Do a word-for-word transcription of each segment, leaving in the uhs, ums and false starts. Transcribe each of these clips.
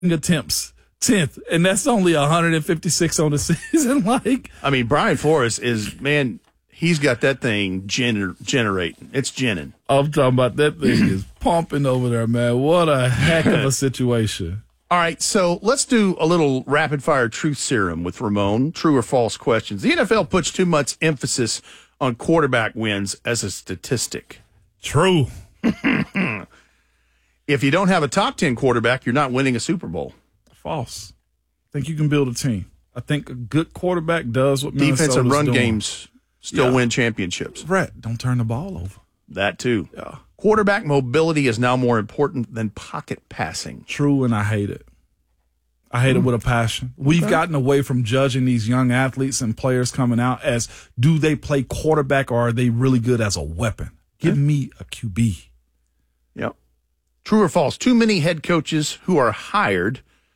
attempts, tenth, and that's only one hundred fifty-six on the season. Like, I mean, Brian Flores is, man, he's got that thing gener- generating. It's genning. I'm talking about that thing is pumping over there, man. What a heck of a situation. All right, so let's do a little rapid-fire truth serum with Ramon. True or false questions. The N F L puts too much emphasis on quarterback wins as a statistic. True. If you don't have a top ten quarterback, you're not winning a Super Bowl. False. I think you can build a team. I think a good quarterback does what Minnesota's defense and run doing. games still Yeah. win championships. Brett, don't turn the ball over. That too. Yeah. Quarterback mobility is now more important than pocket passing. True, and I hate it. I hate it with a passion. We've gotten away from judging these young athletes and players coming out as, do they play quarterback or are they really good as a weapon? Give me a Q B. Yep. True or false? Too many head coaches who are hired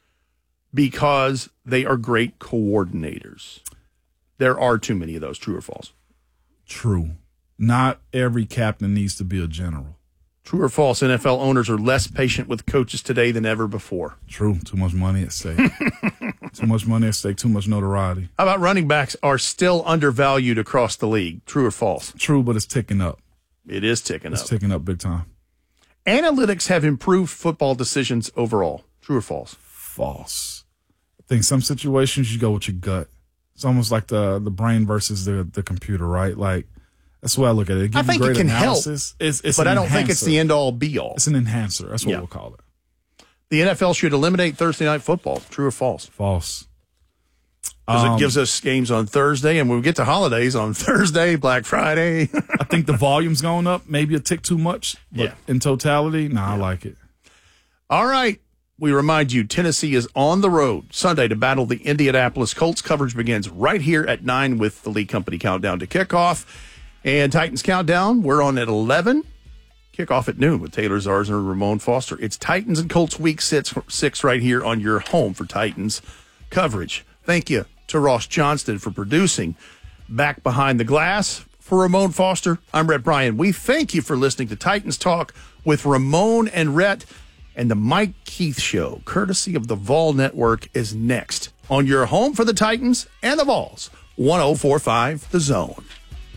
because they are great coordinators. There are too many of those. True or false? True. Not every captain needs to be a general. True or false? N F L owners are less patient with coaches today than ever before. True. Too much money at stake. Too much money at stake. Too much notoriety. How about running backs are still undervalued across the league? True or false? True, but it's ticking up. It is ticking It's up. ticking up big time. Analytics have improved football decisions overall. True or false? False. I think some situations you go with your gut. It's almost like the the brain versus the the computer, right? Like, that's the way I look at it. It I gives you think it great can analysis. help, It's, it's but an I don't think it's enhancer. the end-all, be-all. It's an enhancer. That's what Yeah. we'll call it. The N F L should eliminate Thursday night football. True or false? False. Because Um, it gives us games on Thursday, and when we get to holidays on Thursday, Black Friday. I think the volume's going up, maybe a tick too much. But Yeah. in totality, nah, I like it. All right. We remind you, Tennessee is on the road Sunday to battle the Indianapolis Colts. Coverage begins right here at nine with the Lee Company countdown to kickoff. And Titans countdown, we're on at eleven. Kickoff at noon with Taylor Zarzour and Ramon Foster. It's Titans and Colts week six, six right here on your home for Titans coverage. Thank you to Ross Johnston for producing Back Behind the Glass. For Ramon Foster, I'm Rhett Bryan. We thank you for listening to Titans Talk with Ramon and Rhett. And the Mike Keith Show, courtesy of the Vol Network, is next on your home for the Titans and the Vols. one oh four point five The Zone.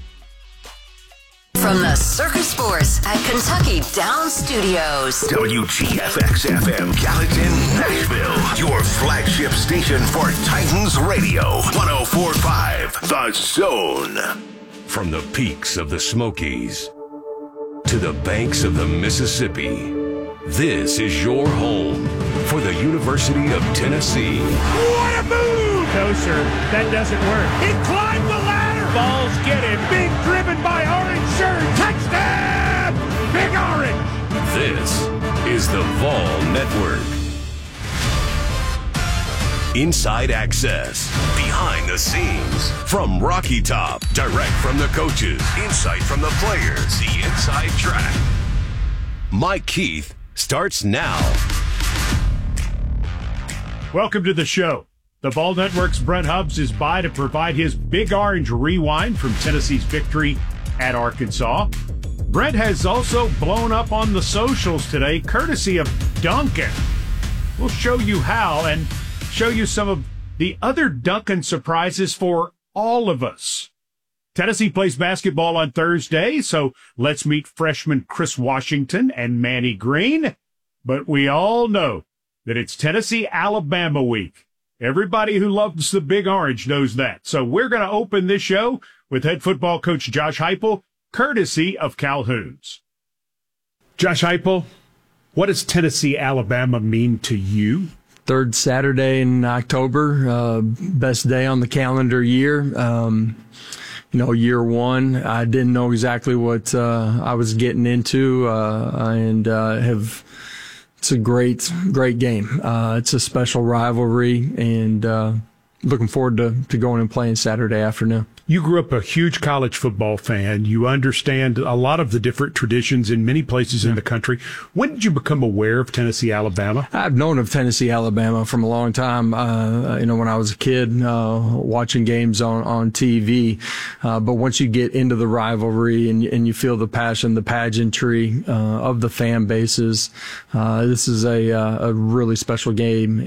From the Circus Sports at Kentucky Downs Studios. W G F X F M Gallatin, Nashville. Your flagship station for Titans Radio. one oh four point five The Zone. From the peaks of the Smokies to the banks of the Mississippi, this is your home for the University of Tennessee. What a move! No, sir, that doesn't work. He climbed the ladder. Balls get him. Being driven by orange shirt. Touchdown! Big Orange! This is the Vol Network. Inside access, behind the scenes, from Rocky Top, direct from the coaches, insight from the players, the inside track. Mike Keith starts now. Welcome to the show. The Vol Network's Brent Hubbs is by to provide his Big Orange rewind from Tennessee's victory at Arkansas. Brent has also blown up on the socials today, courtesy of Duncan. We'll show you how and show you some of the other Duncan surprises for all of us. Tennessee plays basketball on Thursday, so let's meet freshman Chris Washington and Manny Green. But we all know that it's Tennessee-Alabama week. Everybody who loves the Big Orange knows that. So we're going to open this show with head football coach Josh Heupel, courtesy of Calhoun's. Josh Heupel, what does Tennessee-Alabama mean to you? Third Saturday in October, uh, best day on the calendar year. Um, you know, year one, I didn't know exactly what uh, I was getting into, uh, and uh, have. It's a great, great game. Uh, it's a special rivalry, and uh, looking forward to, to going and playing Saturday afternoon. You grew up a huge college football fan. You understand a lot of the different traditions in many places in the country. When did you become aware of Tennessee, Alabama? I've known of Tennessee, Alabama from a long time. Uh, you know, when I was a kid, uh, watching games on, on T V. Uh, but once you get into the rivalry and, and you feel the passion, the pageantry uh, of the fan bases, uh, this is a, uh, a really special game.